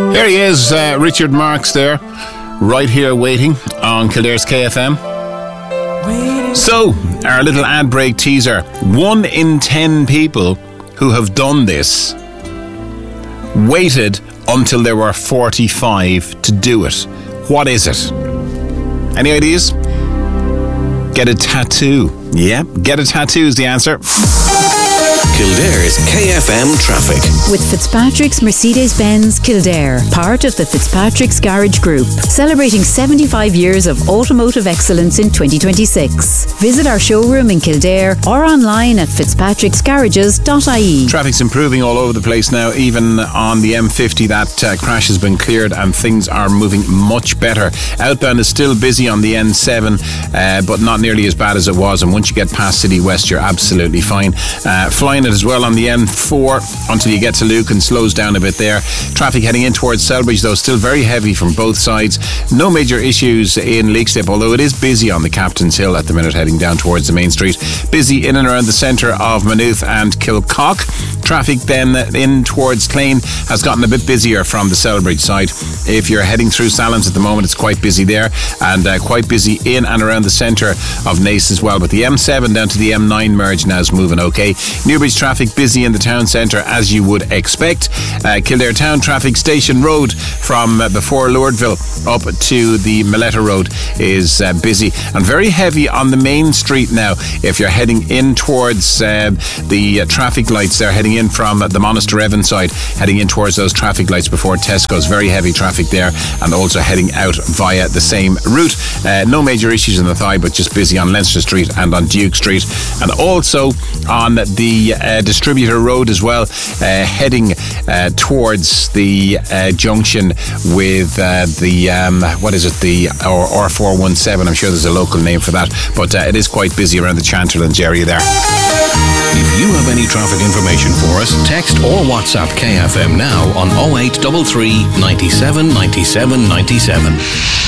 Here he is, Richard Marx there, right here waiting on Kildare's KFM. So, our little ad break teaser. 1 in 10 people who have done this waited until they were 45 to do it. What is it? Any ideas? Get a tattoo. Yeah, get a tattoo is the answer. Kildare's KFM traffic. With Fitzpatrick's Mercedes-Benz Kildare, part of the Fitzpatrick's Garage Group, celebrating 75 years of automotive excellence in 2026. Visit our showroom in Kildare or online at fitzpatricksgarages.ie. Traffic's improving all over the place now, even on the M50. That crash has been cleared and things are moving much better. Outbound is still busy on the N7, but not nearly as bad as it was, and once you get past City West, you're absolutely fine. Flying it as well on the N4 until you get to Lucan, slows down a bit there. Traffic heading in towards Selbridge, though, still very heavy from both sides. No major issues in Leixlip, although it is busy on the Captain's Hill at the minute, heading down towards the main street. Busy in and around the centre of Maynooth and Kilcock. Traffic then in towards Clane has gotten a bit busier from the Selbridge side. If you're heading through Salins at the moment, it's quite busy there, and quite busy in and around the centre of Naas as well. But the M7 down to the M9 merge now is moving okay. Newbridge traffic busy in the town centre as you would expect. Kildare town traffic, Station Road from before Lordville up to the Milletta Road is busy and very heavy on the main street now. If you're heading in towards the traffic lights, they're heading in from the Monaster Evan side, heading in towards those traffic lights before Tesco's. Very heavy traffic there, and also heading out via the same route. No major issues in the Thigh, but just busy on Leinster Street and on Duke Street, and also on the Distributor Road as well, heading towards the junction with the R417. I'm sure there's a local name for that, but it is quite busy around the Chanterlands area there. If you have any traffic information for us, text or WhatsApp KFM now on 0833 97 97 97.